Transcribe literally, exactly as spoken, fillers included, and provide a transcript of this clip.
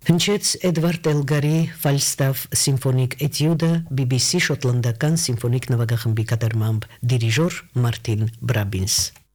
Հնչեց Էդվարդ Էլգարի Ֆալստաֆ սիմֆոնիկ էտյուդը բի բի սի շոտլանդական սիմֆոնիկ նվագախմբի կատարմամբ դիրիժոր Մարտին Բրաբինս